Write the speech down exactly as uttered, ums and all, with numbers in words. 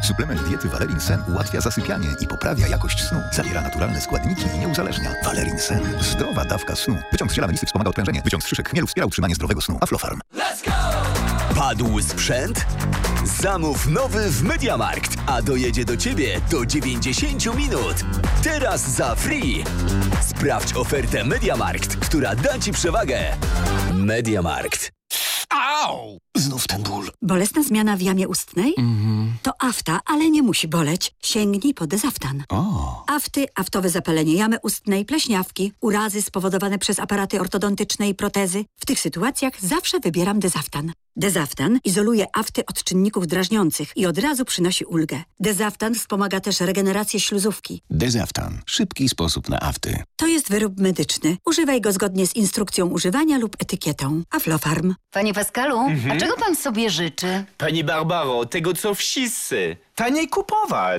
Suplement diety Valerin Sen ułatwia zasypianie i poprawia jakość snu. Zawiera naturalne składniki i nie uzależnia. Valerin Sen. Zdrowa dawka snu. Wyciąg z ziela melisy wspomaga odprężenie. Wyciąg z szyszek chmielu wspiera utrzymanie zdrowego snu. Aflofarm. Let's go! Padł sprzęt? Zamów nowy w MediaMarkt, a dojedzie do Ciebie do dziewięćdziesiąt minut. Teraz za free. Sprawdź ofertę MediaMarkt, która da Ci przewagę. MediaMarkt. Au! Znów ten ból. Bolesna zmiana w jamie ustnej? Mhm. To afta, ale nie musi boleć. Sięgnij po Dezaftan. O. Afty, aftowe zapalenie jamy ustnej, pleśniawki, urazy spowodowane przez aparaty ortodontyczne i protezy. W tych sytuacjach zawsze wybieram Dezaftan. Dezaftan izoluje afty od czynników drażniących i od razu przynosi ulgę. Dezaftan wspomaga też regenerację śluzówki. Dezaftan. Szybki sposób na afty. To jest wyrób medyczny. Używaj go zgodnie z instrukcją używania lub etykietą. Aflofarm. Panie Pascalu, a czego pan sobie życzy? Pani Barbaro, tego co wszyscy. Taniej kupować.